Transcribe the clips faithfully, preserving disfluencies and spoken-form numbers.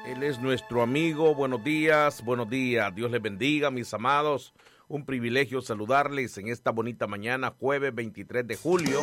Él es nuestro amigo. Buenos días, buenos días. Dios les bendiga, mis amados. Un privilegio saludarles en esta bonita mañana, jueves veintitrés de julio.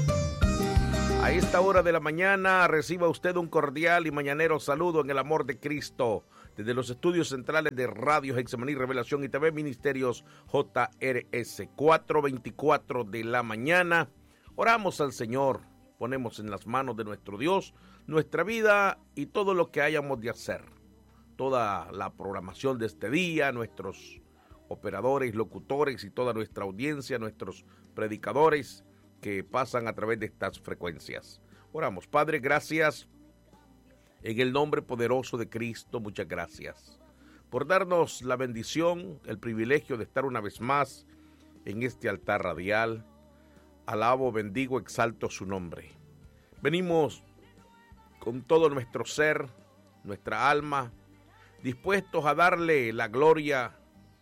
A esta hora de la mañana reciba usted un cordial y mañanero saludo en el amor de Cristo. Desde los estudios centrales de Radio Getsemaní Revelación y T V Ministerios J R S, cuatro veinticuatro de la mañana. Oramos al Señor, ponemos en las manos de nuestro Dios nuestra vida y todo lo que hayamos de hacer. Toda la programación de este día, nuestros operadores, locutores y toda nuestra audiencia, nuestros predicadores que pasan a través de estas frecuencias. Oramos. Padre, gracias en el nombre poderoso de Cristo, muchas gracias por darnos la bendición, el privilegio de estar una vez más en este altar radial. Alabo, bendigo, exalto su nombre. Venimos con todo nuestro ser, nuestra alma, dispuestos a darle la gloria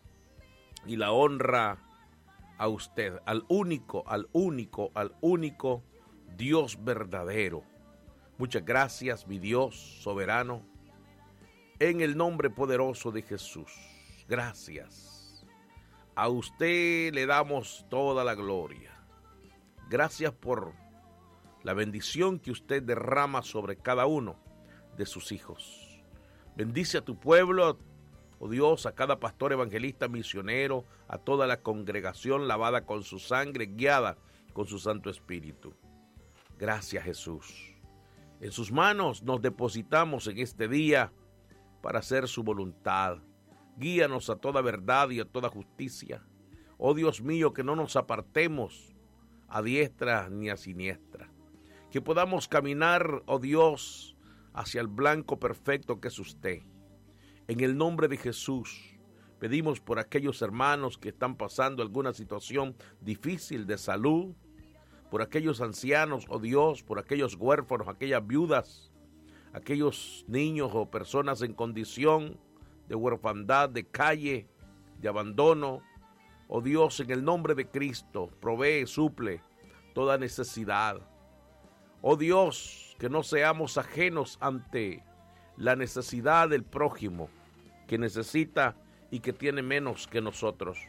y la honra a usted, al único, al único, al único Dios verdadero. Muchas gracias, mi Dios soberano, en el nombre poderoso de Jesús. Gracias. A usted le damos toda la gloria. Gracias por la bendición que usted derrama sobre cada uno de sus hijos. Bendice a tu pueblo, oh Dios, a cada pastor, evangelista, misionero, a toda la congregación lavada con su sangre, guiada con su Santo Espíritu. Gracias, Jesús. En sus manos nos depositamos en este día para hacer su voluntad. Guíanos a toda verdad y a toda justicia. Oh Dios mío, que no nos apartemos a diestra ni a siniestra. Que podamos caminar, oh Dios, hacia el blanco perfecto que es usted. En el nombre de Jesús, pedimos por aquellos hermanos que están pasando alguna situación difícil de salud, por aquellos ancianos, oh Dios, por aquellos huérfanos, aquellas viudas, aquellos niños o personas en condición de huerfandad, de calle, de abandono. Oh Dios, en el nombre de Cristo, provee, suple toda necesidad. Oh Dios, que no seamos ajenos ante la necesidad del prójimo, que necesita y que tiene menos que nosotros.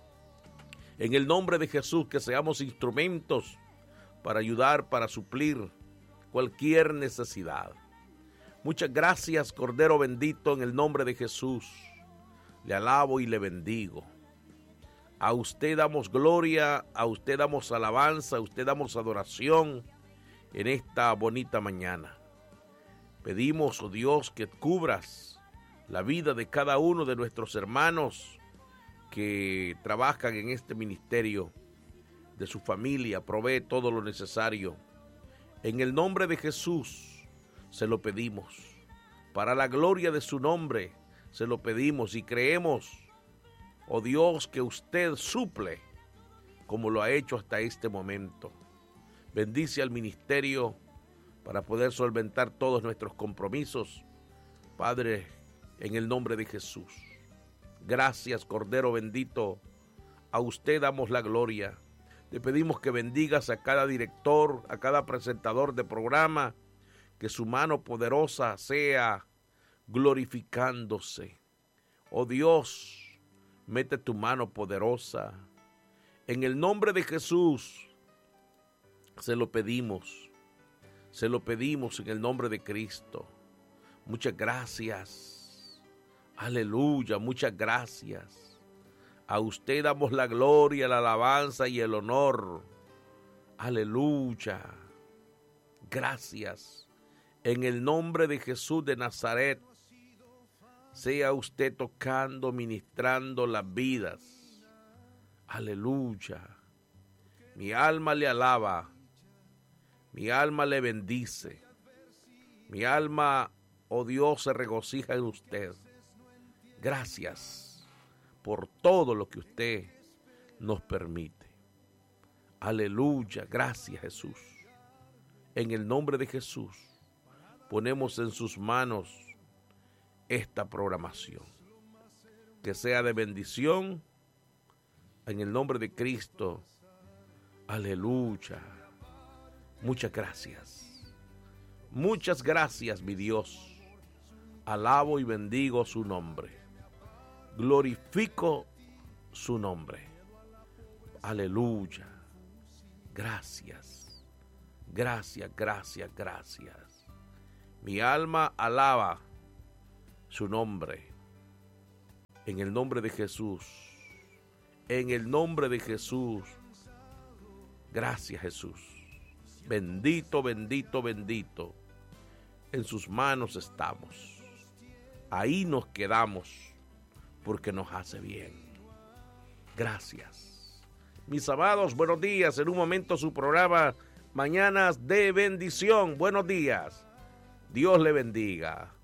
En el nombre de Jesús, que seamos instrumentos para ayudar, para suplir cualquier necesidad. Muchas gracias, Cordero bendito, en el nombre de Jesús. Le alabo y le bendigo. A usted damos gloria, a usted damos alabanza, a usted damos adoración en esta bonita mañana. Pedimos, oh Dios, que cubras la vida de cada uno de nuestros hermanos que trabajan en este ministerio, de su familia, provee todo lo necesario. En el nombre de Jesús se lo pedimos. Para la gloria de su nombre se lo pedimos y creemos, oh Dios, que usted suple como lo ha hecho hasta este momento. Bendice al ministerio para poder solventar todos nuestros compromisos. Padre, en el nombre de Jesús. Gracias, Cordero bendito. A usted damos la gloria. Le pedimos que bendigas a cada director, a cada presentador de programa, que su mano poderosa sea glorificándose. Oh Dios, mete tu mano poderosa. En el nombre de Jesús, se lo pedimos, se lo pedimos en el nombre de Cristo. Muchas gracias, aleluya, muchas gracias. A usted damos la gloria, la alabanza y el honor, aleluya. Gracias, en el nombre de Jesús de Nazaret, sea usted tocando, ministrando las vidas, aleluya. Mi alma le alaba. Mi alma le bendice. Mi alma, oh Dios, se regocija en usted. Gracias por todo lo que usted nos permite. Aleluya, gracias Jesús. En el nombre de Jesús, ponemos en sus manos esta programación. Que sea de bendición. En el nombre de Cristo. Aleluya. Muchas gracias. Muchas gracias, mi Dios. Alabo y bendigo su nombre. Glorifico su nombre. Aleluya. Gracias. Gracias, gracias, gracias. Mi alma alaba su nombre. En el nombre de Jesús. En el nombre de Jesús. Gracias, Jesús. Bendito, bendito, bendito. En sus manos estamos. Ahí nos quedamos porque nos hace bien. Gracias. Mis amados, buenos días. En un momento su programa Mañanas de Bendición. Buenos días. Dios le bendiga.